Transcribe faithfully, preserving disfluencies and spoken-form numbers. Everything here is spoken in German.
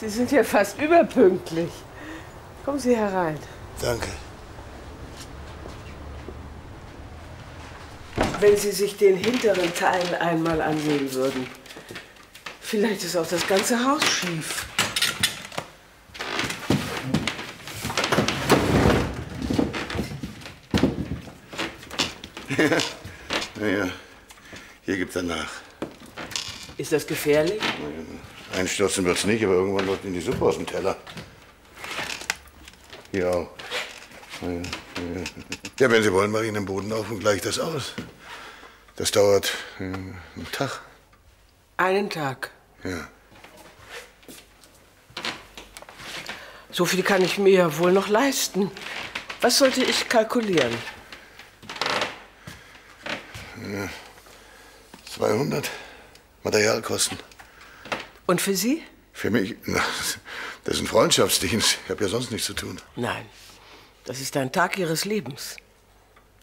Sie sind ja fast überpünktlich. Kommen Sie herein. Danke. Wenn Sie sich den hinteren Teil einmal ansehen würden. Vielleicht ist auch das ganze Haus schief. Naja, hier gibt er nach. Ist das gefährlich? Einstürzen wird's nicht, aber irgendwann läuft Ihnen die Suppe aus dem Teller. Hier auch. Ja, ja, wenn Sie wollen, mache ich Ihnen den Boden auf und gleiche das aus. Das dauert äh, einen Tag. Einen Tag? Ja. So viel kann ich mir ja wohl noch leisten. Was sollte ich kalkulieren? Ja. zweihundert Materialkosten. Und für Sie? Für mich? Na, das ist ein Freundschaftsdienst. Ich habe ja sonst nichts zu tun. Nein, das ist ein Tag Ihres Lebens.